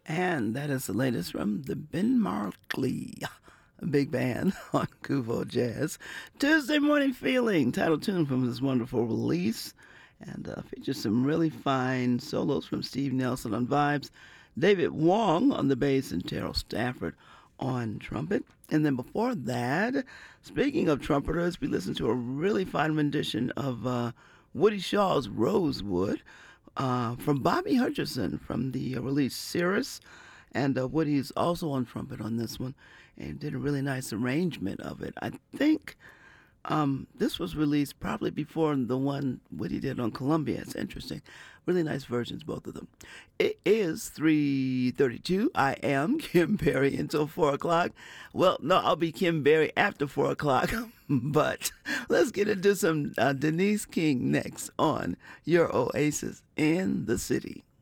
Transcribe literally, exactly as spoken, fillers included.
And that is the latest from the Ben Markley Big Band on Kuvo Jazz. Tuesday Morning Feeling, title tune from this wonderful release. And uh, features some really fine solos from Steve Nelson on vibes, David Wong on the bass, and Terrell Stafford on trumpet. And then before that, speaking of trumpeters, we listened to a really fine rendition of uh, Woody Shaw's Rosewood uh, from Bobby Hutcherson from the uh, release Cirrus. And uh, Woody's also on trumpet on this one and did a really nice arrangement of it. I think um, this was released probably before the one Woody did on Columbia. It's interesting. Really nice versions, both of them. It is three thirty-two. I am Kim Berry until four o'clock. Well, no, I'll be Kim Berry after four o'clock. But let's get into some uh, Denise King next on Your Oasis in the City.